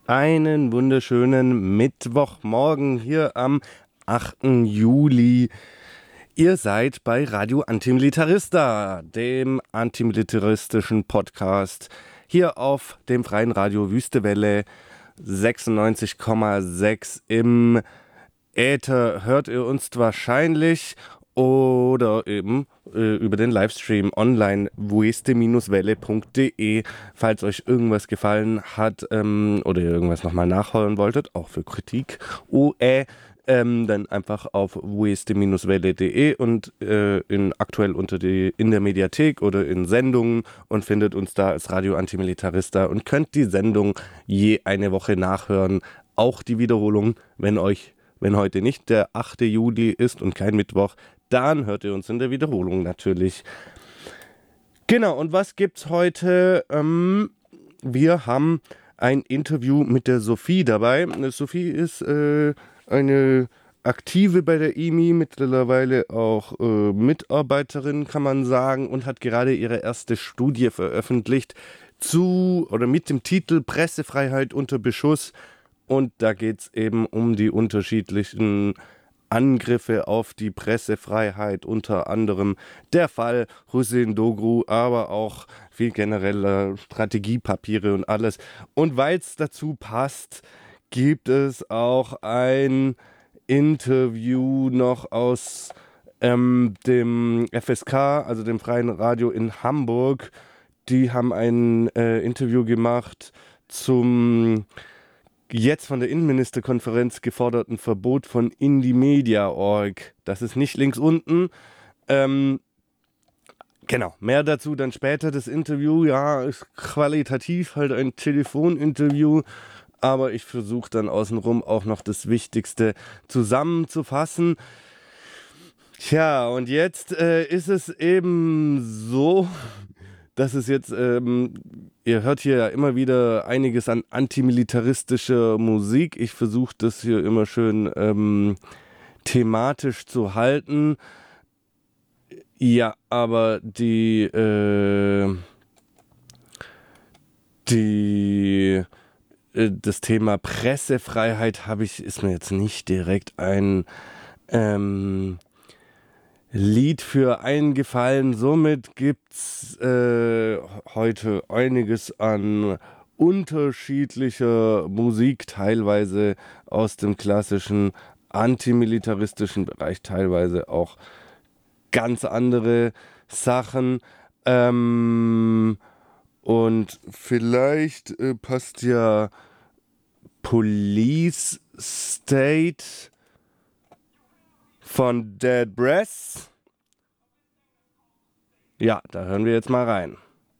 Einen wunderschönen Mittwochmorgen hier am 8. Juli. Ihr seid bei Radio Antimilitarista, dem antimilitaristischen Podcast, hier auf dem freien Radio Wüstewelle 96,6 im Äther. Hört ihr uns wahrscheinlich oder eben über den Livestream online wueste-welle.de. Falls euch irgendwas gefallen hat oder ihr irgendwas nochmal nachholen wolltet, auch für Kritik, dann einfach auf wueste-welle.de und aktuell in der Mediathek oder in Sendungen und findet uns da als Radio Antimilitarista und könnt die Sendung je eine Woche nachhören. Auch die Wiederholung, wenn heute nicht der 8. Juli ist und kein Mittwoch, dann hört ihr uns in der Wiederholung natürlich. Genau, und was gibt's heute? Wir haben ein Interview mit der Sophie dabei. Sophie ist eine Aktive bei der IMI, mittlerweile auch Mitarbeiterin, kann man sagen, und hat gerade ihre erste Studie veröffentlicht mit dem Titel Pressefreiheit unter Beschuss. Und da geht es eben um die unterschiedlichen Angriffe auf die Pressefreiheit, unter anderem der Fall Hüseyin Doğru, aber auch viel genereller Strategiepapiere und alles. Und weil es dazu passt, gibt es auch ein Interview noch aus dem FSK, also dem Freien Radio in Hamburg. Die haben ein Interview gemacht zum jetzt von der Innenministerkonferenz geforderten Verbot von Indymedia.org. Das ist nicht links unten. Genau, mehr dazu dann später. Das Interview, ja, ist qualitativ halt ein Telefoninterview, aber ich versuche dann außenrum auch noch das Wichtigste zusammenzufassen. Tja, und jetzt ist es eben so, dass es jetzt, ihr hört hier ja immer wieder einiges an antimilitaristischer Musik. Ich versuche das hier immer schön thematisch zu halten. Ja, aber das Thema Pressefreiheit ist mir jetzt nicht direkt ein Lied für eingefallen. Somit gibt's heute einiges an unterschiedlicher Musik, teilweise aus dem klassischen antimilitaristischen Bereich, teilweise auch ganz andere Sachen. Und vielleicht passt ja Police State von Dead Breath. Ja, da hören wir jetzt mal rein.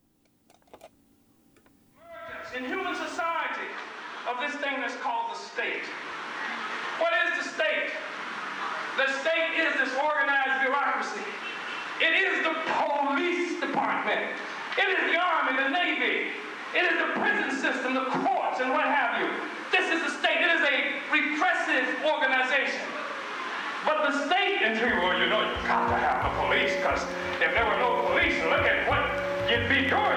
In human society of this thing that's called the state. What is the state? The state is this organized bureaucracy. It is the police department. It is the army, the navy. It is the prison system, the courts, and what have you. This is the state. It is a repressive organization. But the state, and well, you've got to have the police, because if there were no police, look at what you'd be doing.